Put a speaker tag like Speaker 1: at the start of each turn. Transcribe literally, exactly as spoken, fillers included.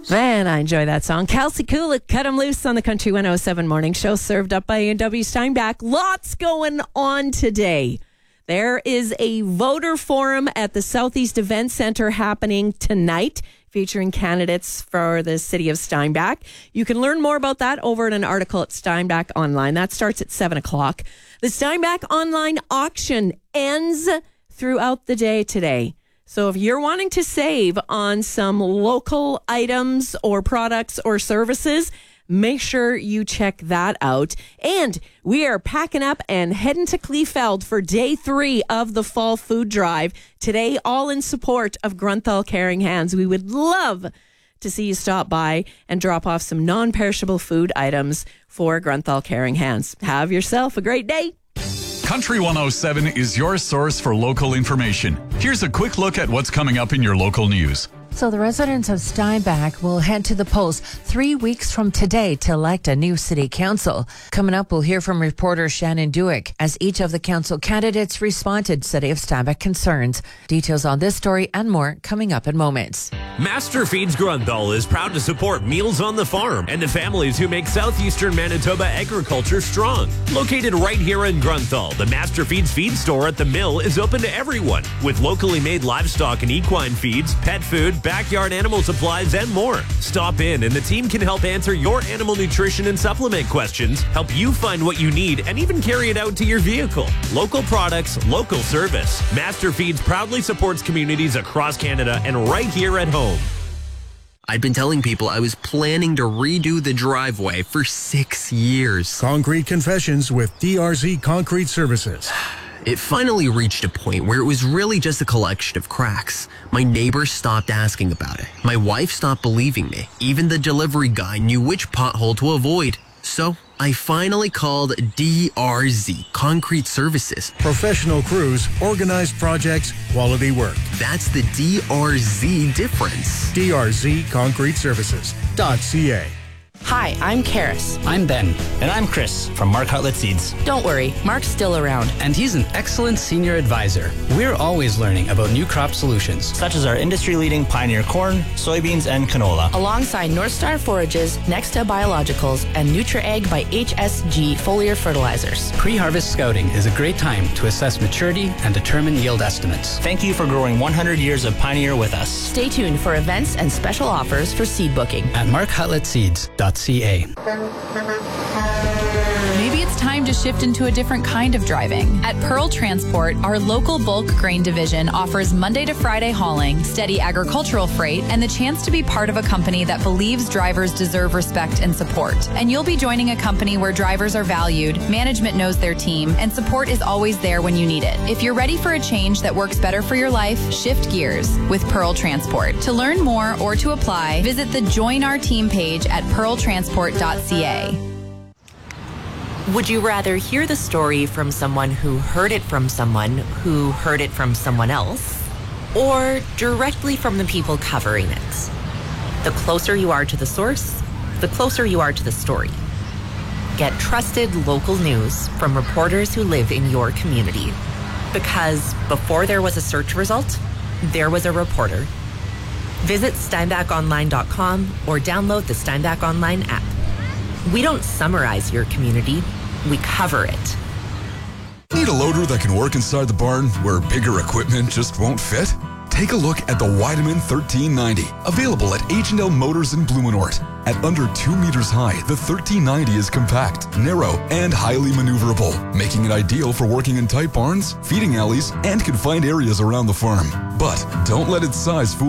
Speaker 1: Man, I enjoy that song. Kelsey Kulik, Cut 'em Loose on the Country one oh seven Morning Show, served up by A and W Steinbach. Lots going on today. There is a voter forum at the Southeast Event Centre happening tonight, featuring candidates for the city of Steinbach. You can learn more about that over in an article at Steinbach Online. That starts at seven o'clock. The Steinbach Online auction ends throughout the day today. So if you're wanting to save on some local items or products or services, make sure you check that out. And we are packing up and heading to Kleefeld for day three of the Fall Food Drive. Today, all in support of Grunthal Caring Hands. We would love to see you stop by and drop off some non-perishable food items for Grunthal Caring Hands. Have yourself a great day.
Speaker 2: Country one oh seven is your source for local information. Here's a quick look at what's coming up in your local news.
Speaker 3: So the residents of Steinbach will head to the polls three weeks from today to elect a new city council. Coming up, we'll hear from reporter Shannon Dewick as each of the council candidates responded to City of Steinbach concerns. Details on this story and more coming up in moments.
Speaker 4: Master Feeds Grunthal is proud to support Meals on the Farm and the families who make southeastern Manitoba agriculture strong. Located right here in Grunthal, the Master Feeds feed store at the mill is open to everyone with locally made livestock and equine feeds, pet food, backyard animal supplies, and more. Stop in and the team can help answer your animal nutrition and supplement questions, help you find what you need, and even carry it out to your vehicle. Local products, local service. Master Feeds proudly supports communities across Canada and right here at home.
Speaker 5: I'd been telling people I was planning to redo the driveway for six years.
Speaker 6: Concrete Confessions with D R Z Concrete Services.
Speaker 5: It finally reached a point where it was really just a collection of cracks. My neighbors stopped asking about it. My wife stopped believing me. Even the delivery guy knew which pothole to avoid. So I finally called D R Z Concrete Services.
Speaker 6: Professional crews, organized projects, quality work.
Speaker 5: That's the D R Z difference.
Speaker 6: D R Z Concrete Services dot C A.
Speaker 7: Hi, I'm Karis.
Speaker 8: I'm Ben. And I'm Chris from Mark Hutlett Seeds.
Speaker 7: Don't worry, Mark's still around.
Speaker 8: And he's an excellent senior advisor. We're always learning about new crop solutions, such as our industry-leading Pioneer corn, soybeans, and canola.
Speaker 7: Alongside North Star Forages, Nexta Biologicals, and NutriAg by H S G foliar fertilizers.
Speaker 8: Pre-harvest scouting is a great time to assess maturity and determine yield estimates. Thank you for growing one hundred years of Pioneer with us.
Speaker 7: Stay tuned for events and special offers for seed booking
Speaker 8: at Mark Hutlett Seeds dot C A.
Speaker 9: Maybe it's time to shift into a different kind of driving. At Pearl Transport, our local bulk grain division offers Monday to Friday hauling, steady agricultural freight, and the chance to be part of a company that believes drivers deserve respect and support. And you'll be joining a company where drivers are valued, management knows their team, and support is always there when you need it. If you're ready for a change that works better for your life, shift gears with Pearl Transport. To learn more or to apply, visit the Join Our Team page at pearl transport dot c a.
Speaker 10: Would you rather hear the story from someone who heard it from someone who heard it from someone else, or directly from the people covering it? The closer you are to the source, the closer you are to the story. Get trusted local news from reporters who live in your community. Because before there was a search result, there was a reporter. Visit steinbach online dot com or download the Steinbach Online app. We don't summarize your community, we cover it.
Speaker 11: Need a loader that can work inside the barn where bigger equipment just won't fit? Take a look at the Weidemann thirteen ninety, available at H and L Motors in Blumenort. At under two meters high, the thirteen ninety is compact, narrow, and highly maneuverable, making it ideal for working in tight barns, feeding alleys, and confined areas around the farm. But don't let its size fool